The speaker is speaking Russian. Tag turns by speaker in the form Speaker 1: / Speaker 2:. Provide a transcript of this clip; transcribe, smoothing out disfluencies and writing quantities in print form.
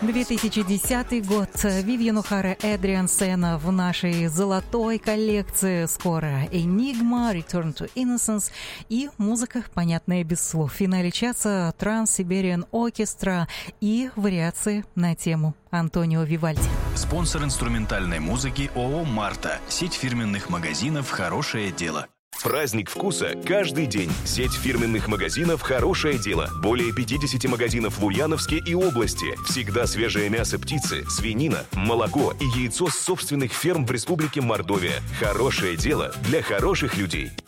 Speaker 1: 2010 год. Вивьен О'Хара, Эдриан Сена в нашей золотой коллекции. Скоро Enigma, Return to Innocence и музыка, понятная без слов. В финале часа Trans-Siberian Orchestra и вариации на тему Антонио Вивальди.
Speaker 2: Спонсор инструментальной музыки ООО «Марта». Сеть фирменных магазинов «Хорошее дело».
Speaker 3: Праздник вкуса каждый день. Сеть фирменных магазинов «Хорошее дело». Более 50 магазинов в Ульяновске и области. Всегда свежее мясо птицы, свинина, молоко и яйцо с собственных ферм в Республике Мордовия. «Хорошее дело» для хороших людей.